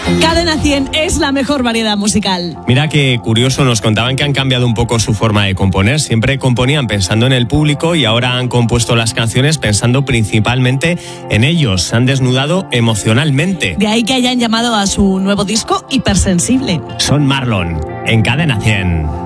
Cadena 100 es la mejor variedad musical. Mira qué curioso, nos contaban que han cambiado un poco su forma de componer. Siempre componían pensando en el público y ahora han compuesto las canciones pensando principalmente en ellos. Se han desnudado emocionalmente. De ahí que hayan llamado a su nuevo disco Hipersensible. Son Marlon, en Cadena 100.